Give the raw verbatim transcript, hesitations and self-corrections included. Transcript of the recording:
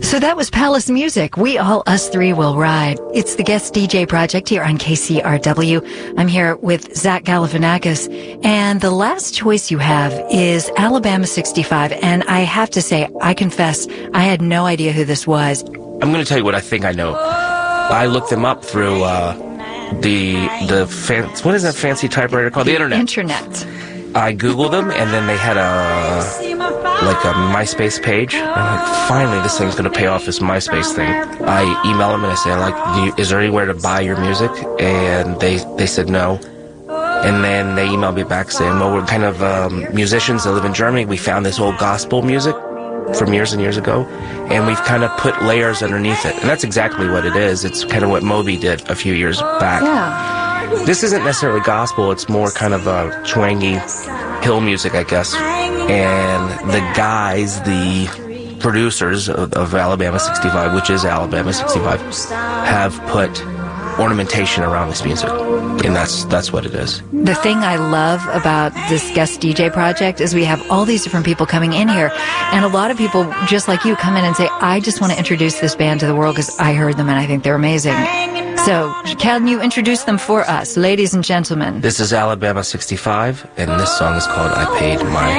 So that was Palace Music. We All Us Three Will Ride. It's the Guest D J Project here on K C R W. I'm here with Zach Galifianakis, and the last choice you have is Alabama sixty-five. And I have to say, I confess, I had no idea who this was. I'm going to tell you what I think I know. I looked them up through uh, the the fan, what is that fancy typewriter called? The, the internet. Internet. I Googled them, and then they had a like a MySpace page. And I'm like, finally, this thing's going to pay off, this MySpace thing. I email them and I say, like, do you, is there anywhere to buy your music? And they they said no. And then they emailed me back saying, well, we're kind of um, musicians that live in Germany. We found this old gospel music from years and years ago, and we've kind of put layers underneath it. And that's exactly what it is. It's kind of what Moby did a few years back. Yeah. This isn't necessarily gospel. It's more kind of a twangy hill music, I guess. And the guys, the producers of, of Alabama sixty-five, which is Alabama sixty-five, have put ornamentation around this music, and that's that's what it is. The thing I love about this Guest D J Project is we have all these different people coming in here, and a lot of people, just like you, come in and say, I just want to introduce this band to the world because I heard them and I think they're amazing. So, can you introduce them for us, ladies and gentlemen? This is Alabama sixty-five, and this song is called I Paid My